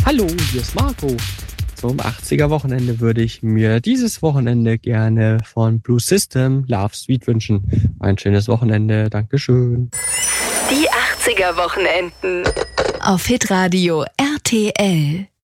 Hallo, hier ist Marco. Zum 80er-Wochenende würde ich mir dieses Wochenende gerne von Blue System Love Suite wünschen. Ein schönes Wochenende, Dankeschön. Die 80er-Wochenenden auf Hitradio RTL.